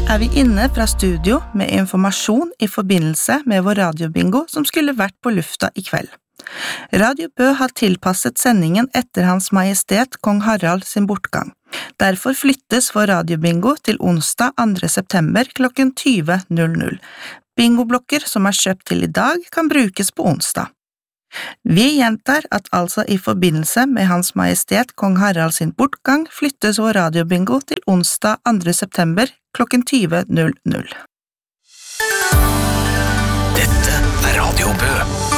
Vi inne fra studio med informasjon I forbindelse med vår radiobingo som skulle vært på lufta I kveld. Radio Bø har tilpasset sendingen etter Hans Majestet Kong Harald sin bortgang. Derfor flyttes vår radiobingo til onsdag 2. september klokken 20.00. Bingoblokker som kjøpt til I dag kan brukes på onsdag. Vi gjentar at altså I forbindelse med Hans Majestet Kong Harald sin bortgang flyttes vår radiobingo til onsdag 2. september klokken 20.00. Dette Radio Bø.